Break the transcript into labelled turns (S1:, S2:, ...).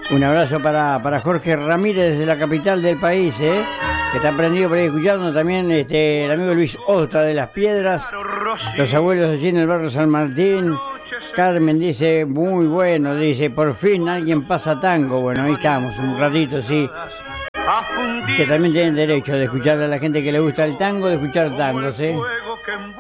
S1: Un abrazo para Jorge Ramírez de la capital del país, que está prendido por ahí escuchando. También el amigo Luis Ostra de Las Piedras, los abuelos allí en el barrio San Martín. Carmen dice, muy bueno, dice, por fin alguien pasa tango. Bueno, ahí estamos, un ratito, sí. Que también tienen derecho de escuchar a la gente que le gusta el tango, de escuchar tangos,